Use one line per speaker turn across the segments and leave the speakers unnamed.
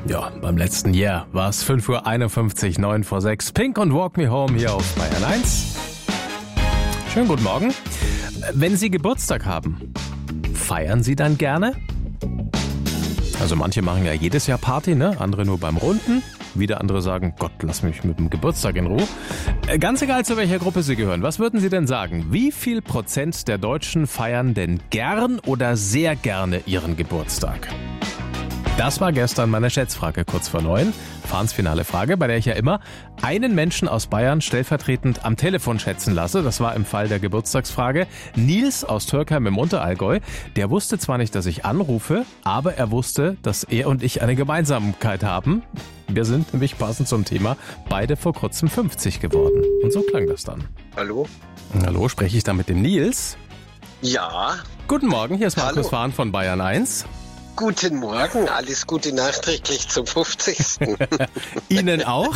Ja, beim letzten Jahr war es 5:51 Uhr, 9 vor 6. Pink und Walk Me Home hier auf Bayern 1. Schönen guten Morgen. Wenn Sie Geburtstag haben, feiern Sie dann gerne? Also manche machen ja jedes Jahr Party, ne? Andere nur beim Runden. Wieder andere sagen, Gott, lass mich mit dem Geburtstag in Ruhe. Ganz egal, zu welcher Gruppe Sie gehören. Was würden Sie denn sagen? Wie viel Prozent der Deutschen feiern denn gern oder sehr gerne ihren Geburtstag? Das war gestern meine Schätzfrage kurz vor 9. Fahrensfinale Frage, bei der ich ja immer einen Menschen aus Bayern stellvertretend am Telefon schätzen lasse. Das war im Fall der Geburtstagsfrage Nils aus Türkheim im Unterallgäu. Der wusste zwar nicht, dass ich anrufe, aber er wusste, dass er und ich eine Gemeinsamkeit haben. Wir sind nämlich passend zum Thema beide vor kurzem 50 geworden. Und so klang das dann.
Hallo?
Hallo, spreche ich da mit dem Nils?
Ja.
Guten Morgen, hier ist Markus Fahn von Bayern 1.
Guten Morgen, alles Gute nachträglich zum 50.
Ihnen auch.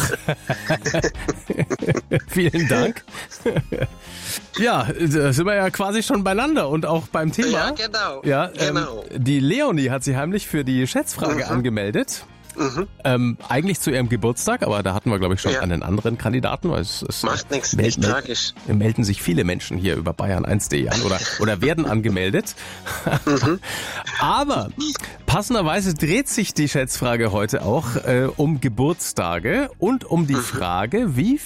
Vielen Dank. Ja, da sind wir ja quasi schon beieinander und auch beim Thema.
Ja, genau.
Ja,
genau.
Die Leonie hat sich heimlich für die Schätzfrage angemeldet. Eigentlich zu ihrem Geburtstag, aber da hatten wir, glaube ich, schon einen anderen Kandidaten. Weil es
macht nichts, nicht tragisch.
Melden sich viele Menschen hier über bayern1.de an oder werden angemeldet. Aber passenderweise dreht sich die Schätzfrage heute auch um Geburtstage und um die Frage, wie